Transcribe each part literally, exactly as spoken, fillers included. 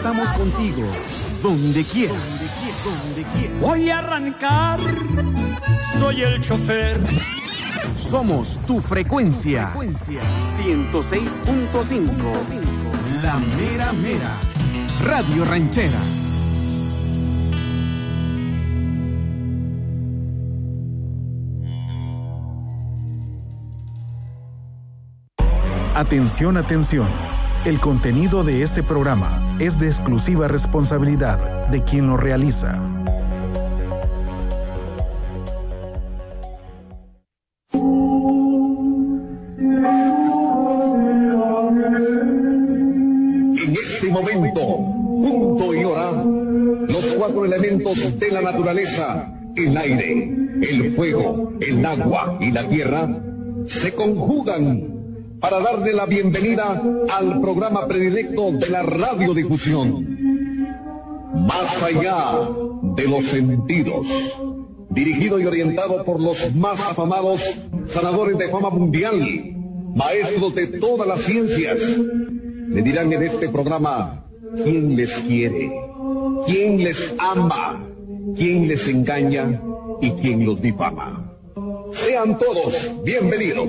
Estamos contigo, donde quieras. Donde quieras. Voy a arrancar, soy el chofer. Somos tu frecuencia. ciento seis punto cinco. La mera mera. Radio Ranchera. Atención, atención. El contenido de este programa es de exclusiva responsabilidad de quien lo realiza. En este momento, punto y hora, los cuatro elementos de la naturaleza, el aire, el fuego, el agua y la tierra, se conjugan para darle la bienvenida al programa predilecto de la radiodifusión. Más allá de los sentidos, dirigido y orientado por los más afamados sanadores de fama mundial, maestros de todas las ciencias, le dirán en este programa quién les quiere, quién les ama, quién les engaña y quién los difama. Sean todos bienvenidos.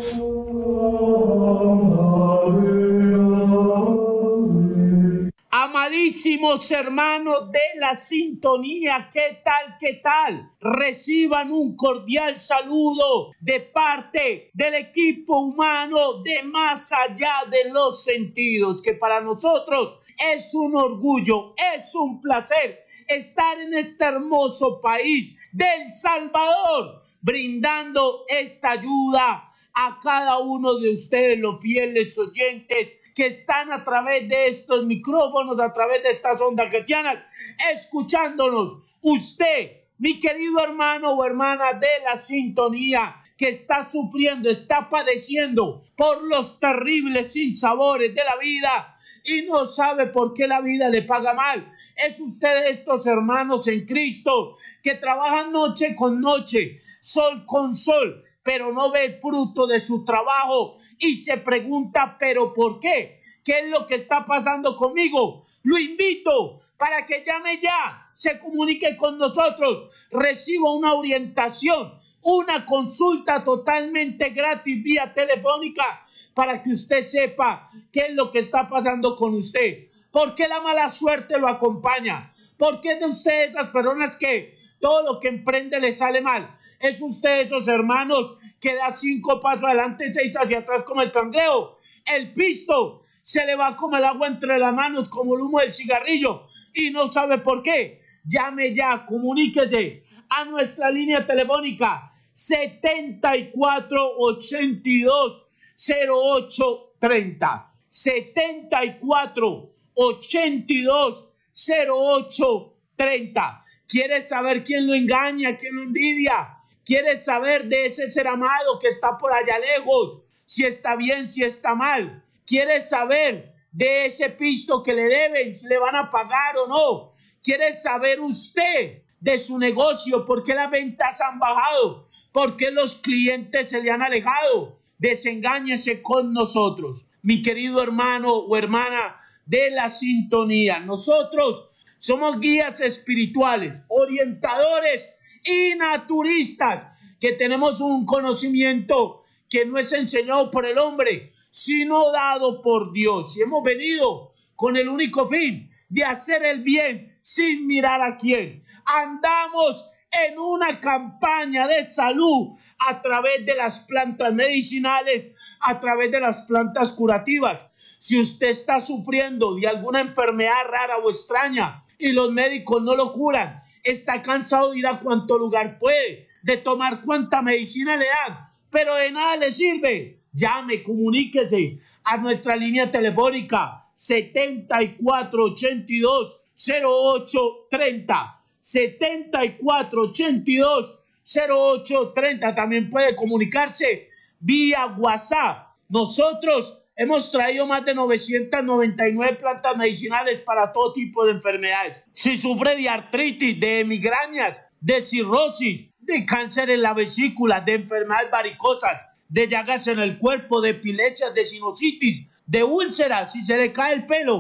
Amadísimos hermanos de la sintonía, ¿qué tal, qué tal? Reciban un cordial saludo de parte del equipo humano de Más Allá de los Sentidos, que para nosotros es un orgullo, es un placer estar en este hermoso país del Salvador, brindando esta ayuda a cada uno de ustedes, los fieles oyentes que están a través de estos micrófonos, a través de estas ondas cristianas, escuchándonos. Usted, mi querido hermano o hermana de la sintonía, que está sufriendo, está padeciendo por los terribles sinsabores de la vida y no sabe por qué la vida le paga mal. Es usted de estos hermanos en Cristo que trabajan noche con noche, sol con sol, pero no ve el fruto de su trabajo y se pregunta, ¿pero por qué? ¿Qué es lo que está pasando conmigo? Lo invito para que llame ya, se comunique con nosotros, reciba una orientación, una consulta totalmente gratis vía telefónica para que usted sepa qué es lo que está pasando con usted. ¿Por qué la mala suerte lo acompaña? ¿Por qué es de usted esas personas que todo lo que emprende le sale mal? ¿Es usted esos hermanos que da cinco pasos adelante, seis hacia atrás como el cangrejo? El pisto se le va como el agua entre las manos, como el humo del cigarrillo, y no sabe por qué. Llame ya, comuníquese a nuestra línea telefónica setenta y cuatro ochenta y dos cero ocho treinta. setenta y cuatro ochenta y dos cero ocho treinta. ¿Quieres saber quién lo engaña, quién lo envidia? ¿Quieres saber de ese ser amado que está por allá lejos? Si está bien, si está mal. ¿Quieres saber de ese pisto que le deben, si le van a pagar o no? ¿Quieres saber usted de su negocio, por qué las ventas han bajado? ¿Por qué los clientes se le han alejado? Desengáñese con nosotros, mi querido hermano o hermana de la sintonía. Nosotros somos guías espirituales, orientadores y naturistas, que tenemos un conocimiento que no es enseñado por el hombre, sino dado por Dios. Y hemos venido con el único fin de hacer el bien sin mirar a quién. Andamos en una campaña de salud a través de las plantas medicinales, a través de las plantas curativas. Si usted está sufriendo de alguna enfermedad rara o extraña y los médicos no lo curan, está cansado de ir a cuanto lugar puede, de tomar cuanta medicina le dan, pero de nada le sirve, llame, comuníquese a nuestra línea telefónica setenta y cuatro ochenta y dos cero ocho treinta. setenta y cuatro ochenta y dos cero ocho treinta. También puede comunicarse vía WhatsApp. Nosotros hemos traído más de novecientas noventa y nueve plantas medicinales para todo tipo de enfermedades. Si sufre de artritis, de migrañas, de cirrosis, de cáncer en la vesícula, de enfermedades varicosas, de llagas en el cuerpo, de epilepsia, de sinusitis, de úlceras, si se le cae el pelo,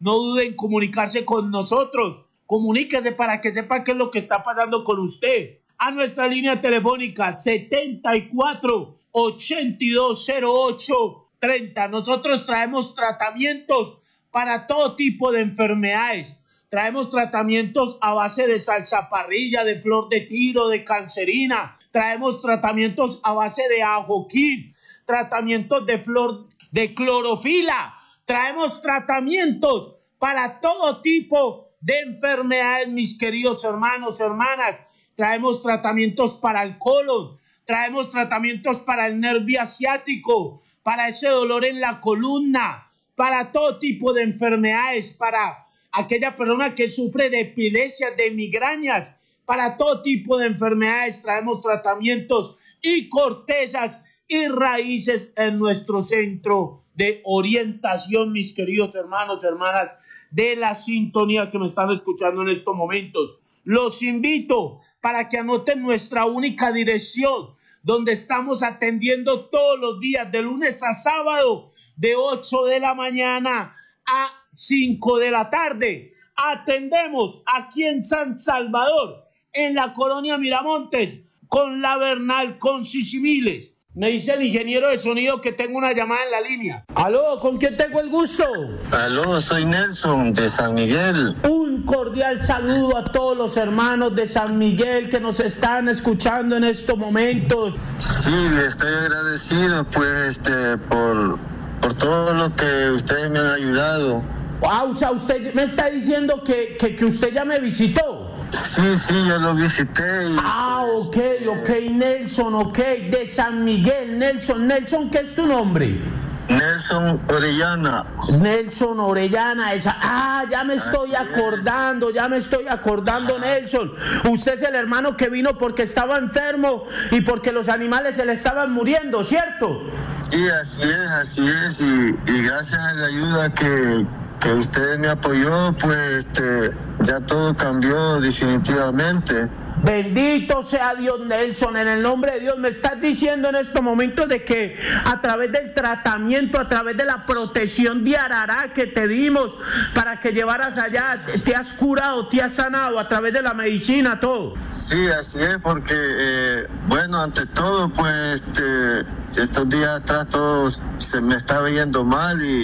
no duden en comunicarse con nosotros. Comuníquese para que sepa qué es lo que está pasando con usted. A nuestra línea telefónica setenta y cuatro, ochenta y dos, cero ocho, treinta. Nosotros traemos tratamientos para todo tipo de enfermedades. Traemos tratamientos a base de salsa parrilla, de flor de tiro, de cancerina. Traemos tratamientos a base de ajoquín, tratamientos de flor de clorofila. Traemos tratamientos para todo tipo de enfermedades, mis queridos hermanos, hermanas. Traemos tratamientos para el colon, traemos tratamientos para el nervio asiático, para ese dolor en la columna, para todo tipo de enfermedades, para aquella persona que sufre de epilepsia, de migrañas, para todo tipo de enfermedades traemos tratamientos y cortezas y raíces en nuestro centro de orientación, mis queridos hermanos, hermanas de la sintonía que me están escuchando en estos momentos. Los invito para que anoten nuestra única dirección, donde estamos atendiendo todos los días, de lunes a sábado, de ocho de la mañana a cinco de la tarde. Atendemos aquí en San Salvador, en la colonia Miramontes, con la Bernal, con Sisimiles. Me dice el ingeniero de sonido que tengo una llamada en la línea. Aló, ¿con quién tengo el gusto? Aló, soy Nelson de San Miguel. Un cordial saludo a todos los hermanos de San Miguel que nos están escuchando en estos momentos. Sí, estoy agradecido pues este por, por todo lo que ustedes me han ayudado. Ah, o sea, usted me está diciendo que, que, que usted ya me visitó. Sí, sí, yo lo visité. Y ah, ok, ok, Nelson, ok, de San Miguel, Nelson, Nelson, ¿qué es tu nombre? Nelson Orellana. Nelson Orellana, esa, ah, ya me estoy Así acordando, es. ya me estoy acordando, Ajá. Nelson. Usted es el hermano que vino porque estaba enfermo y porque los animales se le estaban muriendo, ¿cierto? Sí, así es, así es, y, y gracias a la ayuda que... que usted me apoyó, pues este, ya todo cambió definitivamente. Bendito sea Dios, Nelson, en el nombre de Dios. Me estás diciendo en estos momentos de que a través del tratamiento, a través de la protección de Arará que te dimos para que llevaras allá, te has curado, te has sanado a través de la medicina, todo. Sí, así es, porque eh, bueno, ante todo, pues este, estos días atrás todo se me estaba yendo mal y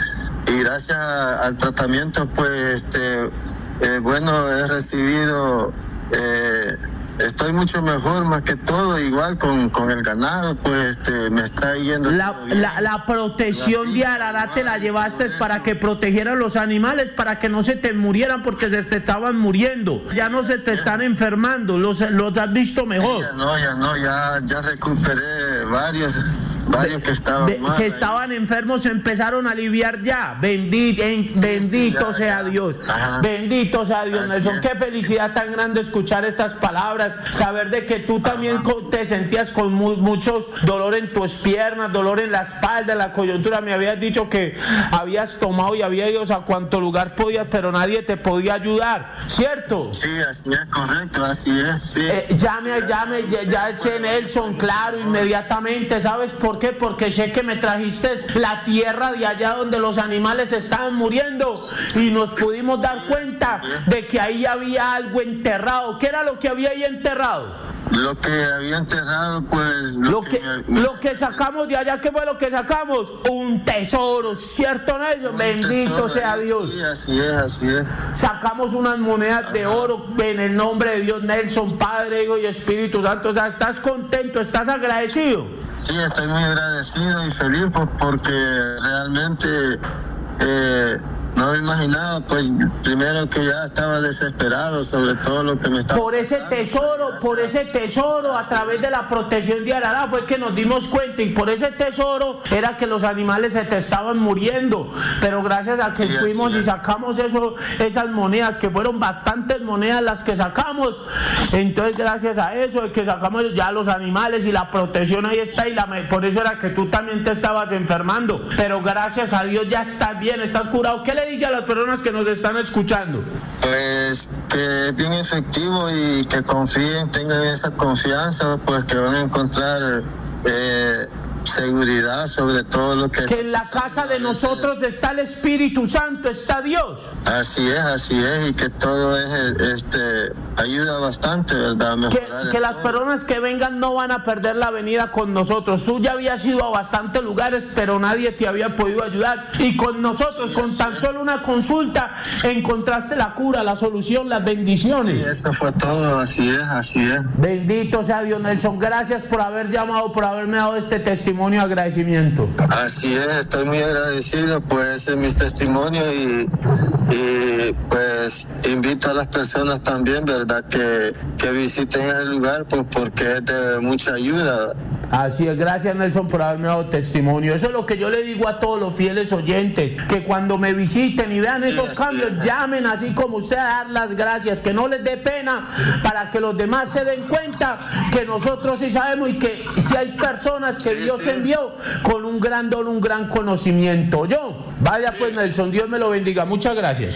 Y gracias al tratamiento, pues, este, eh, bueno, he recibido, eh, estoy mucho mejor, más que todo, igual con, con el ganado, pues, este, me está yendo La, la, la protección Así, de Arará te la llevaste para que protegieran los animales, para que no se te murieran, porque se te estaban muriendo. Ya no se te están enfermando, los, los has visto mejor. Sí, ya no, ya no, ya, ya recuperé varios... varios que estaban de, mal, que estaban enfermos se empezaron a aliviar ya. Bendito, en, sí, bendito sí, ya, sea ya. Dios. Ajá. Bendito sea Dios, Así Nelson. Es. Qué felicidad tan grande escuchar estas palabras, saber de que tú también Ajá. te sentías con mu muchos dolor en tus piernas, dolor en la espalda, en la coyuntura. Me habías dicho que habías tomado y habías ido a cuanto lugar podías, pero nadie te podía ayudar, ¿cierto? Sí, así es, correcto, así es. Sí. Eh, llame, llame, ya, ya eché Nelson, claro, inmediatamente. ¿Sabes por qué? Porque sé que me trajiste la tierra de allá donde los animales estaban muriendo y nos pudimos dar cuenta de que ahí había algo enterrado. ¿Qué era lo que había ahí enterrado? Lo que había enterrado, pues... Lo, lo, que, que, lo que sacamos de allá, ¿qué fue lo que sacamos? Un tesoro, ¿cierto, Nelson? Bendito tesoro, sea Dios. Sí, así es, así es. Sacamos unas monedas Ajá. de oro en el nombre de Dios, Nelson, Padre, Hijo y Espíritu Santo. O sea, ¿estás contento? ¿Estás agradecido? Sí, estoy muy agradecido y feliz porque realmente... Eh, no me imaginaba, pues primero que ya estaba desesperado sobre todo lo que me estaba por ese pasando, tesoro, por ese tesoro a través de la protección de Arará fue que nos dimos cuenta, y por ese tesoro era que los animales se te estaban muriendo, pero gracias a que sí, fuimos y sacamos eso, esas monedas, que fueron bastantes monedas las que sacamos, entonces gracias a eso es que sacamos ya los animales y la protección ahí está, y la, por eso era que tú también te estabas enfermando, pero gracias a Dios ya estás bien, estás curado. ¿Qué le dice a las personas que nos están escuchando? Pues que es bien efectivo y que confíen, tengan esa confianza, pues que van a encontrar eh, seguridad sobre todo lo que... Que en la casa de nosotros está el Espíritu Santo, está Dios. Así es, así es, y que todo es, este, ayuda bastante, ¿verdad? Que, que las personas que vengan no van a perder la venida con nosotros. Tú ya habías ido a bastantes lugares, pero nadie te había podido ayudar. Y con nosotros, sí, con tan es. solo una consulta, encontraste la cura, la solución, las bendiciones. Sí, eso fue todo, así es, así es. Bendito sea Dios, Nelson. Gracias por haber llamado, por haberme dado este testimonio de agradecimiento. Así es, estoy muy agradecido, pues ese es mi testimonio y, y pues invito a las personas también, ¿verdad?, que, que visiten el lugar, pues porque es de mucha ayuda. Así es, gracias Nelson por haberme dado testimonio. Eso es lo que yo le digo a todos los fieles oyentes, que cuando me visiten y vean sí, esos cambios, es. llamen así como usted a dar las gracias, que no les dé pena, para que los demás se den cuenta que nosotros sí sabemos y que si hay personas que sí, Dios sí. envió con un gran don, un gran conocimiento. Yo, vaya sí. pues Nelson, Dios me lo bendiga, muchas gracias.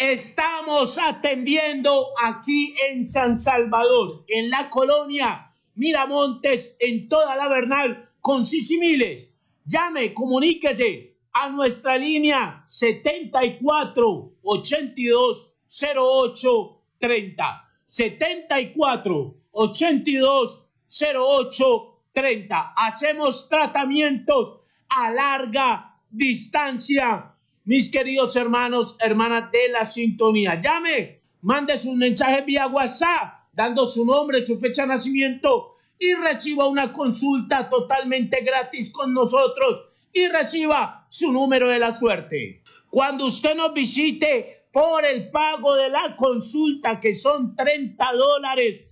Estamos atendiendo aquí en San Salvador, en la colonia Miramontes, en toda la Bernal, con Sisimiles. Llame, comuníquese a nuestra línea setenta y cuatro, ochenta y dos, cero ocho, treinta. setenta y cuatro, ochenta y dos, cero ocho, treinta. Hacemos tratamientos a larga distancia, mis queridos hermanos, hermanas de la sintonía. Llame, mande sus mensajes vía WhatsApp, dando su nombre, su fecha de nacimiento y reciba una consulta totalmente gratis con nosotros y reciba su número de la suerte. Cuando usted nos visite por el pago de la consulta, que son treinta dólares,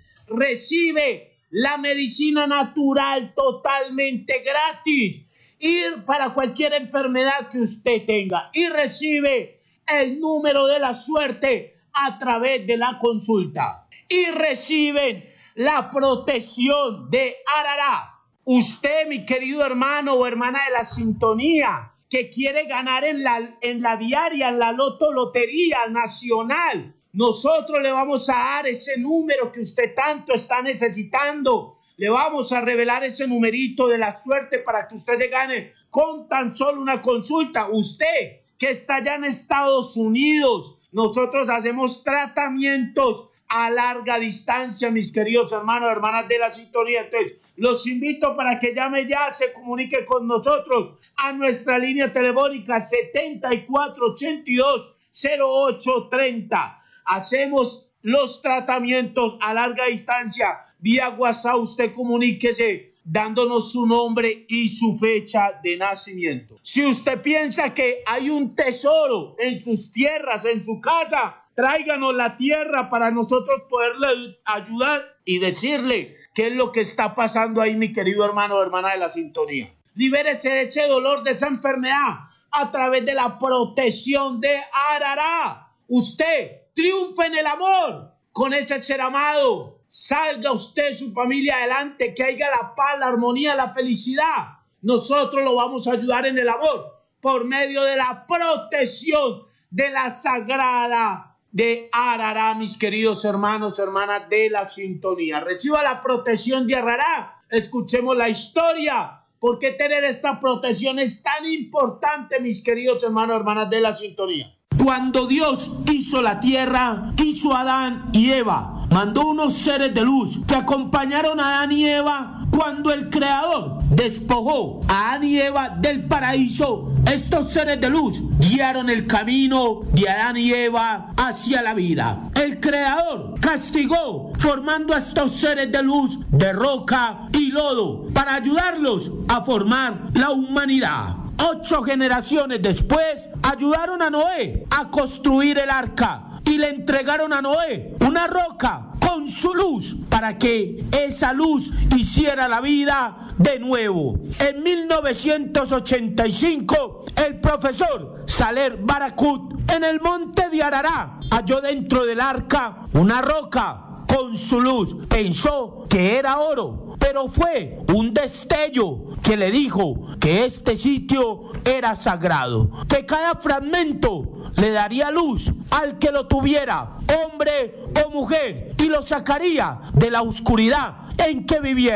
recibe la medicina natural totalmente gratis y para cualquier enfermedad que usted tenga, y recibe el número de la suerte a través de la consulta. Y reciben la protección de Arará. Usted, mi querido hermano o hermana de la sintonía, que quiere ganar en la, en la diaria, en la loto lotería nacional, nosotros le vamos a dar ese número que usted tanto está necesitando. Le vamos a revelar ese numerito de la suerte para que usted se gane con tan solo una consulta. Usted que está allá en Estados Unidos, nosotros hacemos tratamientos a larga distancia, mis queridos hermanos, hermanas de la sintonía. Entonces, los invito para que llame ya, se comunique con nosotros a nuestra línea telefónica setenta y cuatro, ochenta y dos, cero ocho, treinta. Hacemos los tratamientos a larga distancia. Vía WhatsApp, usted comuníquese dándonos su nombre y su fecha de nacimiento. Si usted piensa que hay un tesoro en sus tierras, en su casa, tráiganos la tierra para nosotros poderle ayudar y decirle qué es lo que está pasando ahí, mi querido hermano o hermana de la sintonía. Libérese de ese dolor, de esa enfermedad, a través de la protección de Arará. Usted triunfa en el amor con ese ser amado. Salga usted, su familia adelante, que haya la paz, la armonía, la felicidad. Nosotros lo vamos a ayudar en el amor por medio de la protección de la sagrada de Arará, mis queridos hermanos, hermanas de la sintonía. Reciba la protección de Arará. Escuchemos la historia. ¿Por qué tener esta protección es tan importante, mis queridos hermanos, hermanas de la sintonía? Cuando Dios hizo la tierra, hizo a Adán y Eva, mandó unos seres de luz que acompañaron a Adán y Eva cuando el Creador despojó a Adán y Eva del paraíso. Estos seres de luz guiaron el camino de Adán y Eva hacia la vida. El Creador castigó formando a estos seres de luz de roca y lodo para ayudarlos a formar la humanidad. Ocho generaciones después ayudaron a Noé a construir el arca y le entregaron a Noé una roca con su luz para que esa luz hiciera la vida de nuevo. En mil novecientos ochenta y cinco, el profesor Saler Baracut en el monte de Arará halló dentro del arca una roca con su luz. Pensó que era oro, pero fue un destello que le dijo que este sitio era sagrado, que cada fragmento le daría luz al que lo tuviera, hombre o mujer, y lo sacaría de la oscuridad en que viviera.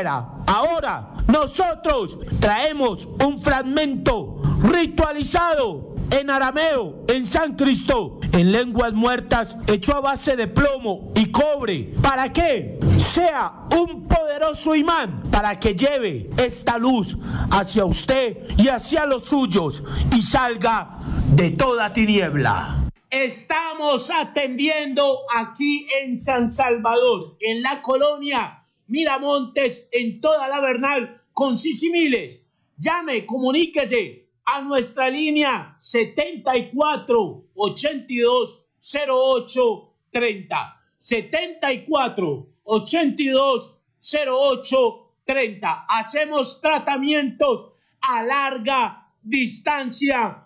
Ahora nosotros traemos un fragmento ritualizado en arameo, en sánscrito, en lenguas muertas, hecho a base de plomo y cobre. ¿Para qué? Sea un poderoso imán para que lleve esta luz hacia usted y hacia los suyos y salga de toda tiniebla. Estamos atendiendo aquí en San Salvador, en la colonia Miramontes, en toda la Bernal, con Sisimiles. Llame, comuníquese a nuestra línea setenta y cuatro, ochenta y dos, cero ocho, treinta. setenta y cuatro, ochenta y dos, cero ocho, treinta. Hacemos tratamientos a larga distancia.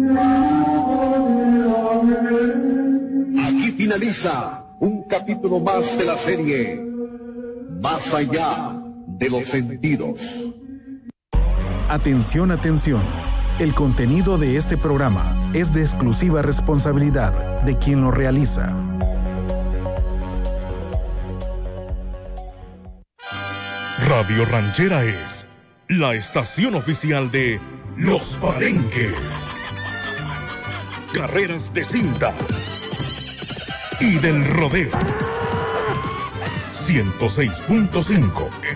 Aquí finaliza un capítulo más de la serie Más allá de los sentidos. Atención, atención. El contenido de este programa es de exclusiva responsabilidad de quien lo realiza. Radio Ranchera es la estación oficial de Los Palenques, carreras de cintas y del rodeo. ciento seis punto cinco